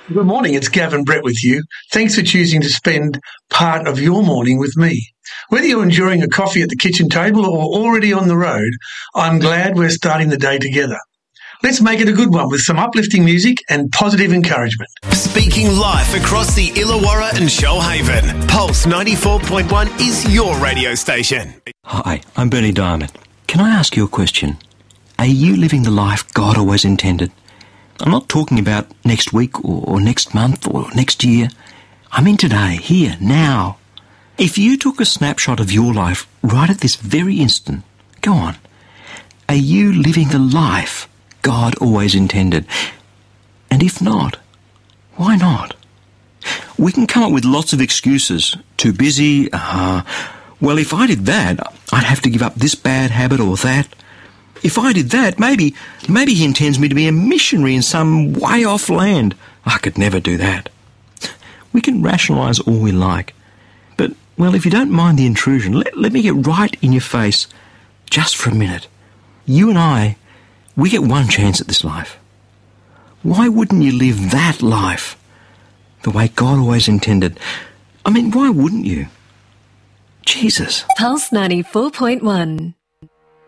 Good morning, it's Gavin Brett with you. Thanks for choosing to spend part of your morning with me. Whether you're enjoying a coffee at the kitchen table or already on the road, I'm glad we're starting the day together. Let's make it a good one with some uplifting music and positive encouragement. Speaking life across the Illawarra and Shoalhaven, Pulse 94.1 is your radio station. Hi, I'm Bernie Diamond. Can I ask you a question? Are you living the life God always intended? I'm not talking about next week or next month or next year. I mean today, here, now. If you took a snapshot of your life right at this very instant, go on. Are you living the life God always intended? And if not, why not? We can come up with lots of excuses. Too busy, well, if I did that, I'd have to give up this bad habit or that. If I did that, maybe he intends me to be a missionary in some way off land. I could never do that. We can rationalise all we like. But, well, if you don't mind the intrusion, let me get right in your face just for a minute. You and I, we get one chance at this life. Why wouldn't you live that life the way God always intended? I mean, why wouldn't you? Jesus. Pulse 94.1.